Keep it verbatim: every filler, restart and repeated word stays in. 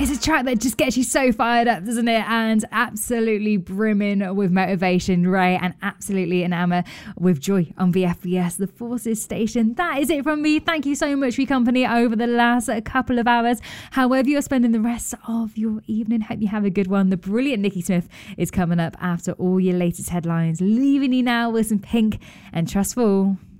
It's a track that just gets you so fired up, doesn't it? And absolutely brimming with motivation, Ray, and absolutely enamour with joy on V F B S, the Forces station. That is it from me. Thank you so much for your company over the last couple of hours. However you're spending the rest of your evening, hope you have a good one. The brilliant Nikki Smith is coming up after all your latest headlines. Leaving you now with some Pink and Trustful.